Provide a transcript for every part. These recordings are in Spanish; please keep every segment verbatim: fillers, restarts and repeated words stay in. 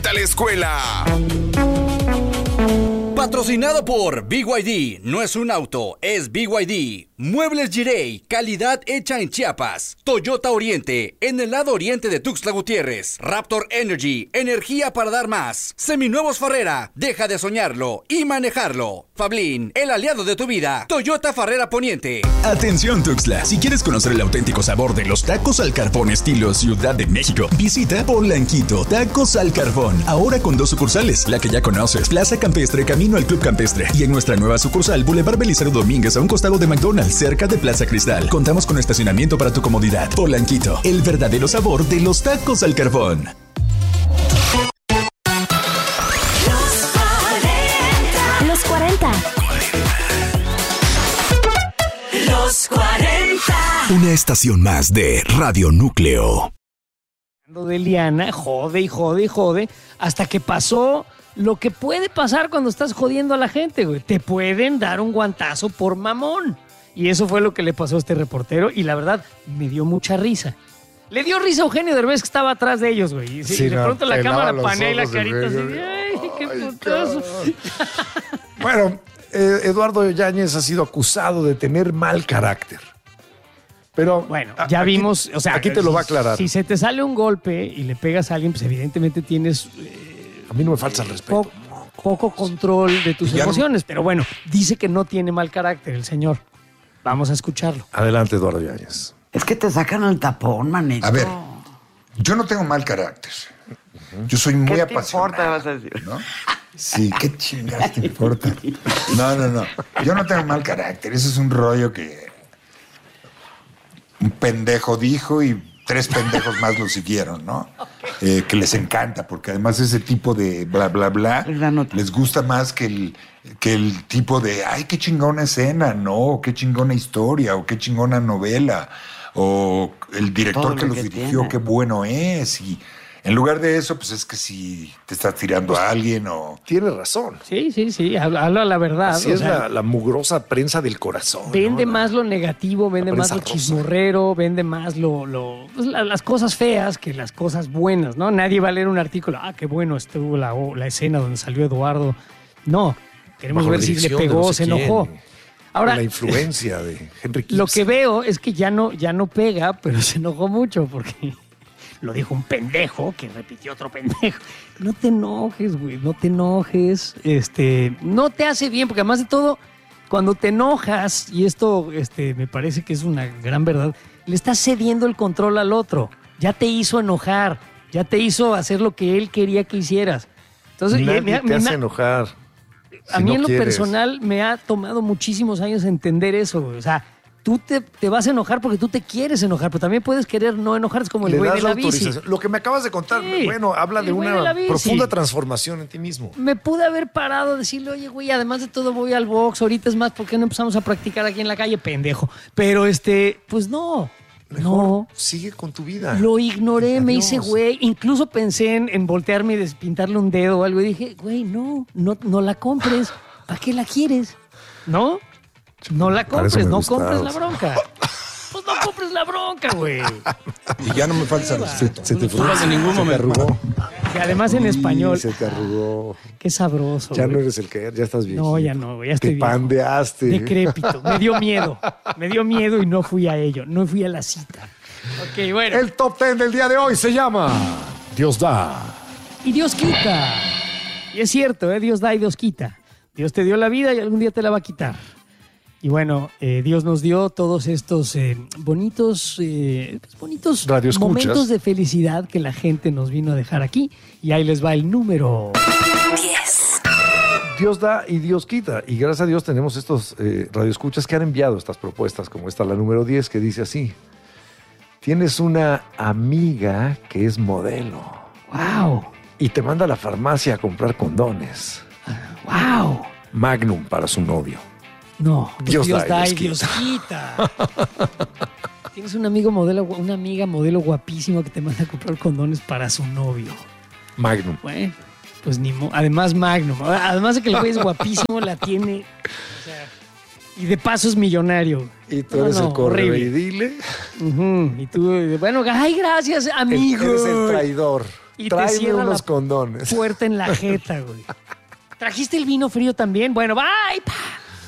a la escuela. Patrocinado por B Y D. No es un auto, es B Y D. Muebles Girey, calidad hecha en Chiapas. Toyota Oriente, en el lado oriente de Tuxtla Gutiérrez. Raptor Energy, energía para dar más. Seminuevos Farrera, deja de soñarlo y manejarlo. Fablin, el aliado de tu vida. Toyota Farrera Poniente. Atención Tuxtla, si quieres conocer el auténtico sabor de los tacos al carbón estilo Ciudad de México, visita Polanquito Tacos al Carbón. Ahora con dos sucursales, la que ya conoces, Plaza Campestre, camino al Club Campestre, y en nuestra nueva sucursal, Boulevard Belisario Domínguez, a un costado de McDonald's, cerca de Plaza Cristal. Contamos con estacionamiento para tu comodidad. Polanquito, el verdadero sabor de los tacos al carbón. Los cuarenta. Los cuarenta. Una estación más de Radio Núcleo. De Liana, jode y jode y jode, hasta que pasó lo que puede pasar cuando estás jodiendo a la gente, güey. Te pueden dar un guantazo por mamón. Y eso fue lo que le pasó a este reportero y la verdad me dio mucha risa. Le dio risa a Eugenio Derbez que estaba atrás de ellos, güey. Y, sí, y de no, pronto la cámara panea y la carita así de, ¡ay, qué putazo! Bueno, eh, Eduardo Yáñez ha sido acusado de tener mal carácter. Pero bueno, ya aquí, vimos, o sea, aquí te lo va a aclarar. Si se te sale un golpe y le pegas a alguien, pues evidentemente tienes... Eh, a mí no me falta el respeto. Po- poco control de tus emociones, no... pero bueno, dice que no tiene mal carácter el señor. Vamos a escucharlo. Adelante, Eduardo Yáñez. Es que te sacan el tapón, manito. A ver, yo no tengo mal carácter. Yo soy muy ¿Qué apasionado. ¿Qué te importa, vas a decir? ¿No? Sí, qué chingadas te importa. No, no, no. Yo no tengo mal carácter. Eso es un rollo que un pendejo dijo y tres pendejos más lo siguieron, ¿no? Eh, que les encanta, porque además ese tipo de bla, bla, bla les gusta más que el, que el tipo de, ay, qué chingona escena, ¿no? Qué chingona historia, o qué chingona novela, o el director que, que los que dirigió, tiene. Qué bueno es, y en lugar de eso, pues es que si te estás tirando a alguien o... Tienes razón. Sí, sí, sí, habla, habla la verdad. Así o es sea, la, la mugrosa prensa del corazón. Vende ¿no? más lo negativo, vende más lo rosa. chismorrero, vende más lo, lo pues, la, las cosas feas que las cosas buenas, ¿no? Nadie va a leer un artículo, ah, qué bueno estuvo la, la escena donde salió Eduardo. No, queremos Bajo ver si le pegó, no sé se quién. enojó. Ahora, la influencia de Henry Kissinger. Lo que veo es que ya no, ya no pega, pero se enojó mucho porque... Lo dijo un pendejo que repitió otro pendejo. No te enojes, güey, no te enojes. Este, no te hace bien, porque además de todo, cuando te enojas, y esto este, me parece que es una gran verdad, le estás cediendo el control al otro. Ya te hizo enojar, ya te hizo hacer lo que él quería que hicieras. Entonces, Nadie me, te me, hace me, enojar. A si mí no en lo quieres. personal me ha tomado muchísimos años entender eso, güey. O sea, tú te, te vas a enojar porque tú te quieres enojar, pero también puedes querer no enojar, es como el güey de la bici. Lo que me acabas de contar, Sí, bueno, habla de una de profunda transformación en ti mismo. Me pude haber parado a decirle, oye, güey, además de todo voy al box, ahorita es más, ¿por qué no empezamos a practicar aquí en la calle? Pendejo. Pero este, pues no. Mejor no. Sigue con tu vida. Lo ignoré, Adiós. me hice güey. Incluso pensé en, en voltearme y despintarle un dedo o algo. Y dije, güey, no, no, no la compres. ¿Para qué la quieres? ¿No? No la compres, no compres la bronca. Pues no compres la bronca, güey. Y ya no me falta el respeto. Se te fue. en ningún se te arrugó. Y además en español. Sí, se te arrugó. Qué sabroso. Ya güey. no eres el que eres, ya estás bien. No, ya no, güey, ya estoy Te viejo. pandeaste. Decrépito. Me dio miedo. Me dio miedo y no fui a ello. No fui a la cita. Ok, bueno. El top ten del día de hoy se llama Dios da. Y Dios quita. Y es cierto, ¿eh? Dios da y Dios quita. Dios te dio la vida y algún día te la va a quitar. Y bueno, eh, Dios nos dio todos estos eh, bonitos, eh, pues bonitos momentos de felicidad que la gente nos vino a dejar aquí. Y ahí les va el número diez. Dios da y Dios quita. Y gracias a Dios tenemos estos eh, radioescuchas que han enviado estas propuestas, como esta, la número diez, que dice así. Tienes una amiga que es modelo. ¡Wow! Y te manda a la farmacia a comprar condones. ¡Wow! Magnum para su novio. No, Dios, Dios da, da y y Dios quita. Tienes un amigo modelo, una amiga modelo guapísima que te manda a comprar condones para su novio. Magnum. Bueno, pues ni mo- además Magnum. Además de que el güey es guapísimo, la tiene. O sea, y de paso es millonario. Y tú No, eres no, el correo horrible. y dile. Uh-huh. Y tú, bueno, ay, gracias, amigo. Eres el traidor. Y te Tráeme cierra unos la condones. puerta en la jeta, güey. ¿Trajiste el vino frío también? Bueno, bye. Pa.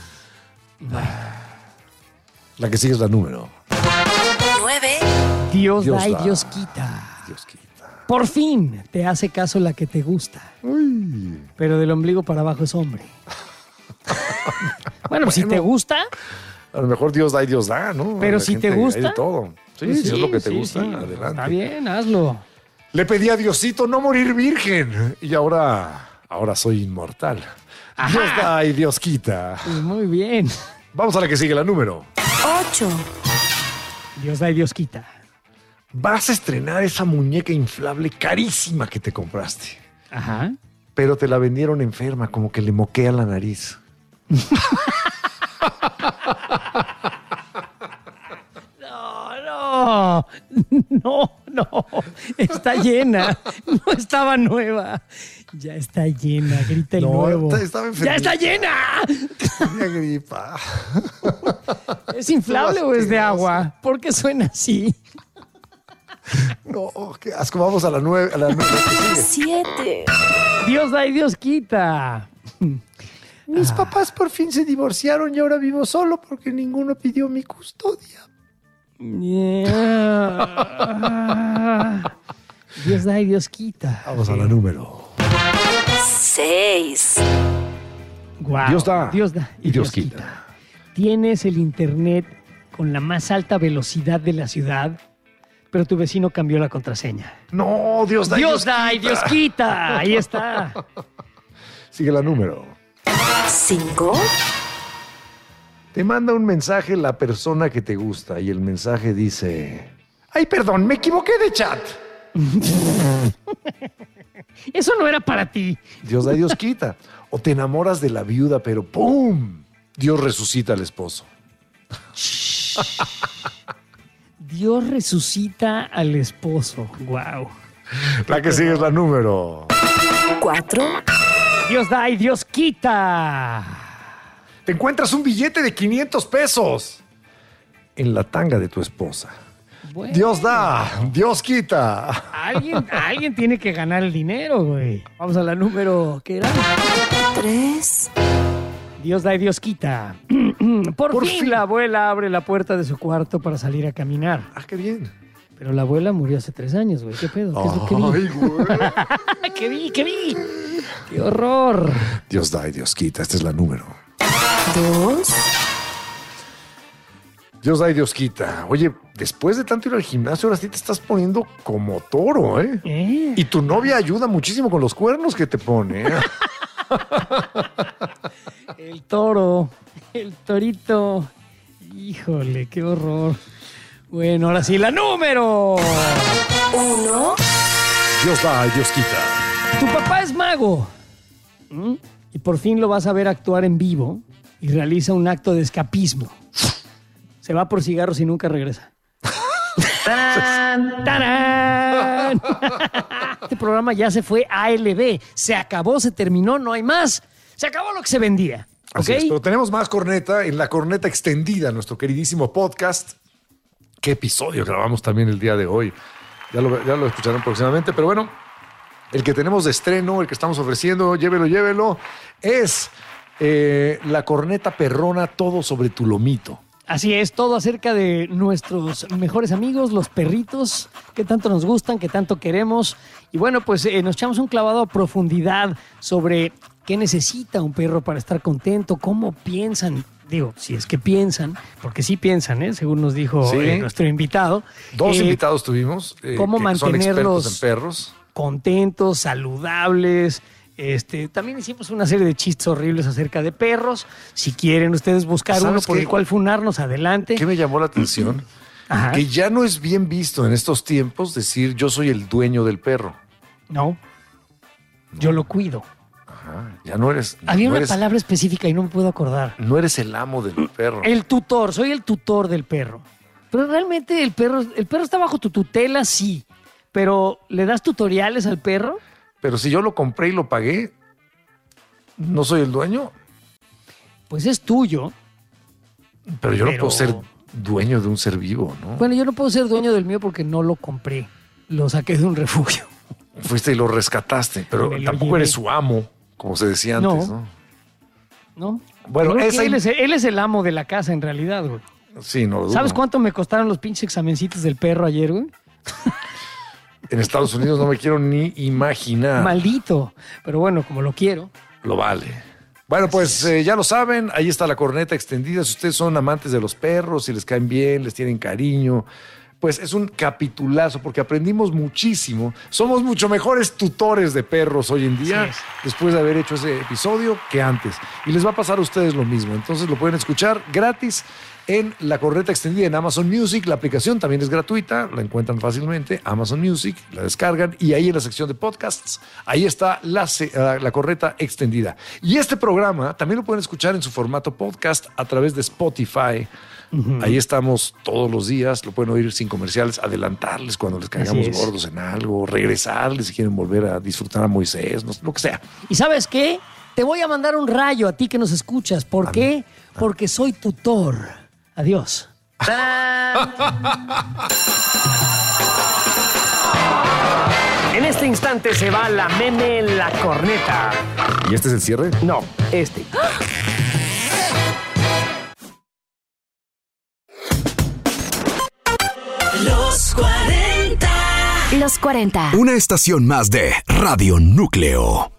La que sigue es la número. nueve. Dios, Dios da y da. Dios quita. Dios quita. Por fin te hace caso la que te gusta. Uy. Pero del ombligo para abajo es hombre. Bueno, si te gusta, A lo mejor Dios da y Dios da, ¿no? Pero La si gente, te hay gusta, de todo. Sí, pues si es lo que te sí, gusta, sí. adelante. Está bien, hazlo. Le pedí a Diosito no morir virgen. Y ahora, ahora soy inmortal. Ajá. Dios da y Dios quita. Pues muy bien. Vamos a la que sigue, la número. ocho. Dios da y Dios quita. Vas a estrenar esa muñeca inflable carísima que te compraste. Ajá. Pero te la vendieron enferma, como que le moquea la nariz. No, no. No, no. Está llena. No estaba nueva. Ya está llena. Grita el No, nuevo. está- estaba ¡Ya está llena! Tenía gripa. ¿Es inflable o es de agua? ¿Por qué suena así? No, qué asco. Vamos a la nueve. A la nueve que sigue. siete. Dios da y Dios quita. Mis papás por fin se divorciaron y ahora vivo solo porque ninguno pidió mi custodia. Yeah. Dios da y Dios quita. Vamos a la número. seis. Guau. Dios da Dios da y, Dios, quita. Tienes el internet con la más alta velocidad de la ciudad, pero tu vecino cambió la contraseña. No, Dios da y Dios Dios da y Dios quita. Ahí está. Sigue la número. cinco. Te manda un mensaje la persona que te gusta y el mensaje dice: ay, perdón, me equivoqué de chat. Eso no era para ti. Dios da y Dios quita. O te enamoras de la viuda, pero ¡pum! Dios resucita al esposo. Dios resucita al esposo. Wow. La que sigue es la número. cuatro. Dios da y Dios quita. Te encuentras un billete de quinientos pesos en la tanga de tu esposa. Bueno, Dios da, Dios quita. Alguien, alguien tiene que ganar el dinero, güey. Vamos a la número. ¿Qué era? tres. Dios da y Dios quita. Por, Por fin, fin. la abuela abre la puerta de su cuarto para salir a caminar. Ah, qué bien. Pero la abuela murió hace tres años, güey. ¿Qué pedo? ¿Qué es lo que vi? Ay, güey. ¿Qué vi? ¿Qué vi? ¡Qué horror! Dios da y Dios quita. Esta es la número. dos. Dios da y Dios quita. Oye, después de tanto ir al gimnasio, ahora sí te estás poniendo como toro, ¿eh? ¿Eh? Y tu novia ayuda muchísimo con los cuernos que te pone, ¿eh? El toro, el torito. Híjole, qué horror. Bueno, ahora sí, la número. uno. Dios da y Dios quita. Tu papá es mago. ¿Mm? Y por fin lo vas a ver actuar en vivo y realiza un acto de escapismo. Se va por cigarros y nunca regresa. ¡Tarán! ¡Tarán! Este programa ya se fue a L B. Se acabó, se terminó, no hay más. Se acabó lo que se vendía. ¿Ok? Así es, pero tenemos más corneta en la corneta extendida, nuestro queridísimo podcast. Qué episodio grabamos también el día de hoy. Ya lo, ya lo escucharán próximamente, pero bueno, el que tenemos de estreno, el que estamos ofreciendo, llévelo, llévelo, es eh, la corneta perrona, todo sobre tu lomito. Así es, todo acerca de nuestros mejores amigos, los perritos, que tanto nos gustan, que tanto queremos. Y bueno, pues eh, nos echamos un clavado a profundidad sobre qué necesita un perro para estar contento, cómo piensan, digo, si es que piensan, porque sí piensan, ¿eh? Según nos dijo Sí. eh, nuestro invitado. Dos Eh, invitados tuvimos eh, ¿cómo que son expertos mantenerlos en perros. contentos, saludables? Este, también hicimos una serie de chistes horribles acerca de perros. Si quieren ustedes buscar ¿Sabes uno por qué? el cual funarnos, adelante. ¿Qué me llamó la atención? Ajá. Que ya no es bien visto en estos tiempos decir yo soy el dueño del perro. No, yo lo cuido. Ajá, ya no eres, Había no una eres, palabra específica y no me puedo acordar. no eres el amo del perro. El tutor, soy el tutor del perro. Pero realmente el perro, el perro está bajo tu tutela, sí. Pero ¿le das tutoriales al perro? Pero si yo lo compré y lo pagué, ¿no soy el dueño? Pues es tuyo. Pero yo no Pero- puedo ser dueño de un ser vivo, ¿no? Bueno, yo no puedo ser dueño del mío porque no lo compré. Lo saqué de un refugio. Fuiste y lo rescataste, pero Me lo tampoco llevé. eres su amo, como se decía antes, ¿no? ¿No? Bueno, Creo que esa- él, es, él es el amo de la casa en realidad, güey. Sí, no lo dudo. ¿Sabes cuánto me costaron los pinches examencitos del perro ayer, güey? En Estados Unidos no me quiero ni imaginar. Maldito. Pero bueno, como lo quiero. Lo vale. Bueno, pues eh, ya lo saben, ahí está la corneta extendida. Si ustedes son amantes de los perros, si les caen bien, les tienen cariño, pues es un capitulazo porque aprendimos muchísimo. Somos mucho mejores tutores de perros hoy en día, Así es. después de haber hecho ese episodio, que antes. Y les va a pasar a ustedes lo mismo. Entonces lo pueden escuchar gratis en la corneta extendida en Amazon Music. La aplicación también es gratuita, la encuentran fácilmente, Amazon Music, la descargan y ahí en la sección de podcasts, ahí está la, se- uh, la corneta extendida. Y este programa también lo pueden escuchar en su formato podcast a través de Spotify. Ahí estamos todos los días, lo pueden oír sin comerciales, adelantarles cuando les caigamos Así es. gordos en algo, regresarles si quieren volver a disfrutar a Moisés, no- lo que sea. ¿Y sabes qué? Te voy a mandar un rayo a ti que nos escuchas. ¿Por qué? Porque soy tutor. Adiós. En este instante se va la meme la corneta. ¿Y este es el cierre? No, este. Los cuarenta. Los cuarenta. Una estación más de Radio Núcleo.